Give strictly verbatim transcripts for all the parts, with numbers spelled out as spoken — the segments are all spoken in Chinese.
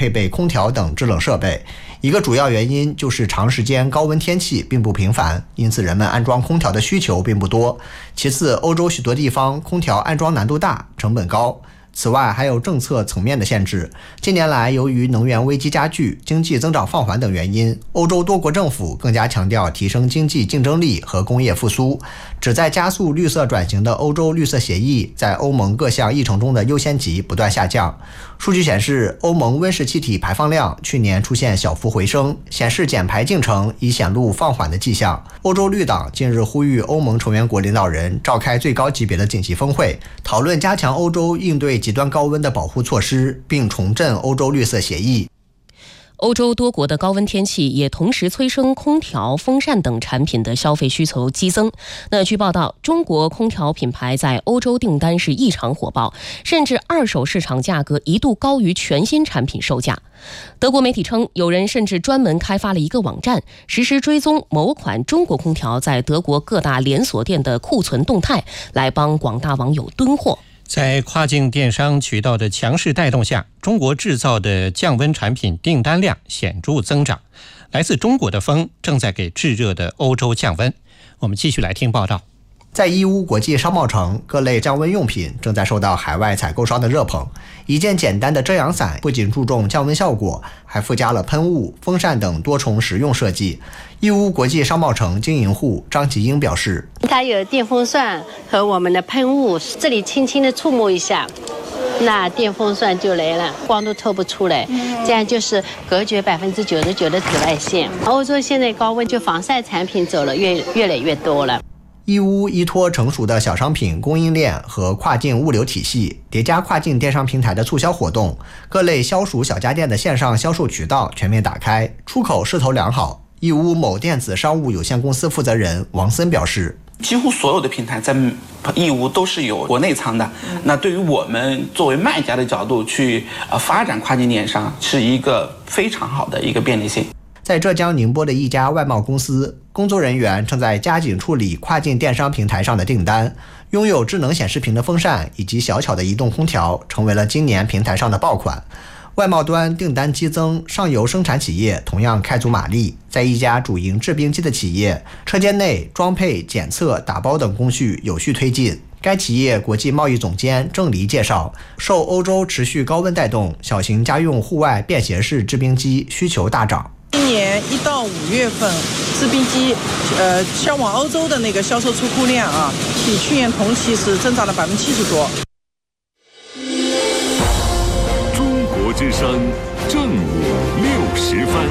配备空调等制冷设备。一个主要原因就是长时间高温天气并不频繁，因此人们安装空调的需求并不多。其次，欧洲许多地方空调安装难度大，成本高。此外，还有政策层面的限制。近年来，由于能源危机加剧、经济增长放缓等原因，欧洲多国政府更加强调提升经济竞争力和工业复苏。旨在加速绿色转型的欧洲绿色协议在欧盟各项议程中的优先级不断下降。数据显示，欧盟温室气体排放量去年出现小幅回升，显示减排进程已显露放缓的迹象。欧洲绿党近日呼吁欧盟成员国领导人召开最高级别的紧急峰会，讨论加强欧洲应对极端高温的保护措施，并重振欧洲绿色协议。 欧洲多国的高温天气也同时催生空调、风扇等产品的消费需求激增。那据报道，中国空调品牌在欧洲订单是异常火爆，甚至二手市场价格一度高于全新产品售价。德国媒体称，有人甚至专门开发了一个网站，实时追踪某款中国空调在德国各大连锁店的库存动态，来帮广大网友囤货。 在跨境电商渠道的强势带动下，中国制造的降温产品订单量显著增长。来自中国的风正在给炙热的欧洲降温。我们继续来听报道。 在义乌国际商贸城，各类降温用品正在受到海外采购商的热捧。一件简单的遮阳伞不仅注重降温效果，还附加了喷雾、风扇等多重实用设计。义乌国际商贸城经营户张吉英表示， 它有电风扇和我们的喷雾，这里轻轻的触摸一下，那电风扇就来了，光都透不出来，这样就是隔绝百分之九十九的紫外线。欧洲现在高温，就防晒产品走了越越来越多了。 义乌依托成熟的小商品供应链和跨境物流体系，叠加跨境电商平台的促销活动，各类消暑小家电的线上销售渠道全面打开，出口势头良好。义乌某电子商务有限公司负责人王森表示， 几乎所有的平台在义乌都是有国内仓的，那对于我们作为卖家的角度去呃发展跨境电商，是一个非常好的一个便利性。 在浙江宁波的一家外贸公司，工作人员正在加紧处理跨境电商平台上的订单。拥有智能显示屏的风扇以及小巧的移动空调成为了今年平台上的爆款。外贸端订单激增，上游生产企业同样开足马力。在一家主营制冰机的企业，车间内装配、检测、打包等工序有序推进。该企业国际贸易总监郑黎介绍，受欧洲持续高温带动，小型家用户外便携式制冰机需求大涨。 今年一到五月份，制冰机呃销往欧洲的那个销售出库量啊，比去年同期是增长了百分之七十多。 中国之声正午六时分。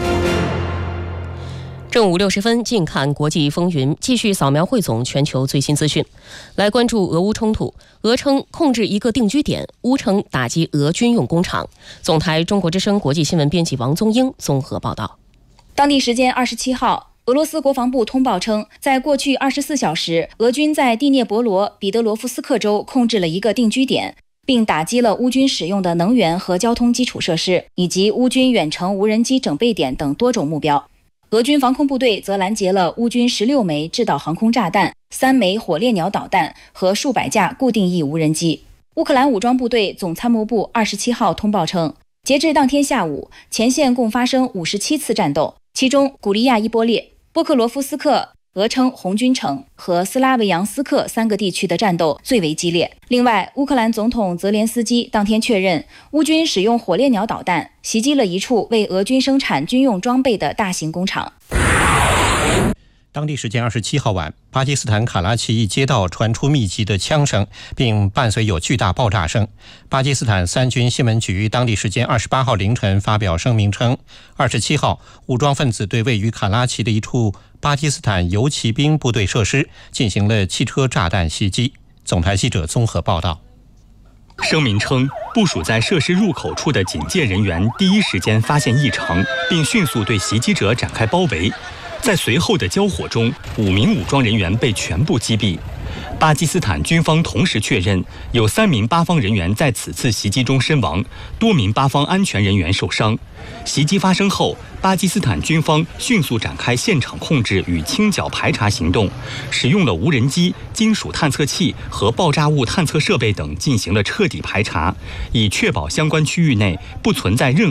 正午六十分，近看国际风云，继续扫描汇总全球最新资讯。来关注俄乌冲突，俄称控制一个定居点，乌称打击俄军用工厂。总台中国之声国际新闻编辑王宗英综合报道。 当地时间二十七号，俄罗斯国防部通报称，在过去二十四小时，俄军在第聂伯罗、彼得罗夫斯克州控制了一个定居点，并打击了乌军使用的能源和交通基础设施，以及乌军远程无人机整备点等多种目标。俄军防空部队则拦截了乌军十六枚制导航空炸弹、三枚火烈鸟导弹和数百架固定翼无人机。乌克兰武装部队总参谋部二十七号通报称，截至当天下午，前线共发生五十七次战斗，其中古利亚伊波列、波克罗夫斯克、俄称红军城和斯拉维扬斯克三个地区的战斗最为激烈。另外，乌克兰总统泽连斯基当天确认，乌军使用火烈鸟导弹袭击了一处为俄军生产军用装备的大型工厂。 当地时间二十七号晚，巴基斯坦卡拉奇一街道传出密集的枪声，并伴随有巨大爆炸声。巴基斯坦三军新闻局当地时间二十八号凌晨发表声明称，二十七号武装分子对位于卡拉奇的一处巴基斯坦游骑兵部队设施进行了汽车炸弹袭击。总台记者综合报道。 声明称，部署在设施入口处的警戒人员第一时间发现异常，并迅速对袭击者展开包围。在随后的交火中，五名武装人员被全部击毙。巴基斯坦军方同时确认，有三名巴方人员在此次袭击中身亡，多名巴方安全人员受伤。袭击发生后，巴基斯坦军方迅速展开现场控制与清剿排查行动，使用了无人机、金属探测器和爆炸物探测设备等进行了彻底排查，以确保相关区域内不存在任何